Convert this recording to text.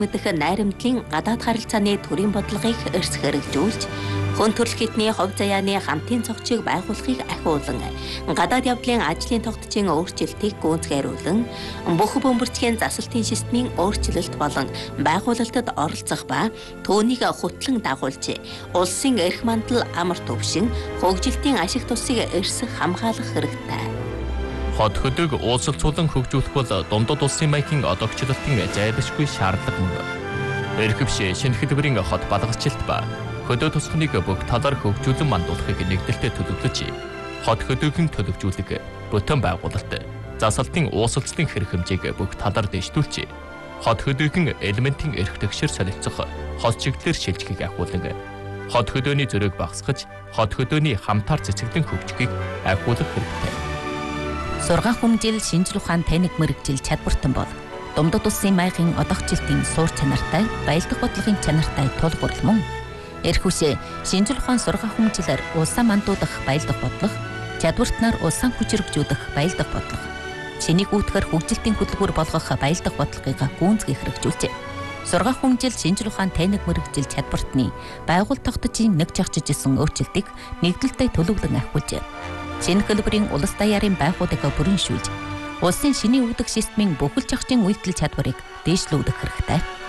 мэдэх найрамдлын гадаад харилцааны төрийн бодлогыг эрс хэрэгжүүлж, хүн төрөлх хэдний хувь заяаны хамтын цогцыг байгуулахыг ахиулан, гадаад явдлын ажлын тогтцын өөрчлөлтийг гүйцэтгүүлэн, бүх бөмбөрцгийн засалтын системийн өөрчлөлт болон байгуулалтад оролцох ба түүнийг хөтлөн дагуулж, улсын эрх мандал амар төвшин, хөгжилтийн ашиг тусыг эрс хамгаалах хэрэгтэй. Хот хөдөг уулзалцуулан хөгжүүлэх бол дундад улсын маягийн одоогчлолтын зайлшгүй шаардлага мөн. Эрхэвшээ шинэ хэлбэрийн хот балгачлалт ба хөдөө тусахныг бүх талаар хөгжүүлэн мандуулахыг нэгдэлтэд төлөвлөж, хот хөдөөгийн төлөвжүүлэг, бүтэн байгуулалт, засалтын уусалцлын хэрэг хэмжээг бүх талаар дэвшүүлж, хот хөдөөгийн элементийн эрх тэгшэр солилцох хот чиглэлээр шилжихийг ахиулан, хот хөдөөний зөрөөг багасгаж, хот хөдөөний хамтаар цэцэглэн хөгжихийг ахиулах хэрэгтэй. Сургаан хүмжил шинжлэх ухаан тайныг мэрэгжил чадвартан бол дундад улсын маягийн одоогчлолтын суур чанартай, баялдах бодлогын чанартай тулгуурл мөн. Эрхүшээ шинжлэх ухаан сургаан хүмжилээр улсаа мандуудах баялдах бодлого, чадвартнаар улсаа хүчрэгжүүлэх баялдах бодлого, шинийг үүтгэр хөгжилтийн хөтөлбөр болгох баялдах бодлогыг гүйцэтгэх хэрэгжүүлжээ. Сургаан хүмжил шинжлэх ухаан тайныг мэрэгжил чадвартны байгууллага тогтцын нэг чагчиж исэн өөрчлөлтийг нэгдэлтэй төлөвлөн ахиулжээ. Шинэ хэлбэрийн улс даяарын байгууллагыг бүрэншүүлж, улсын шинийн үүдэх системийн бүхэл зохицын үйлдэл чадварыг дэвшлүүлэх хэрэгтэй.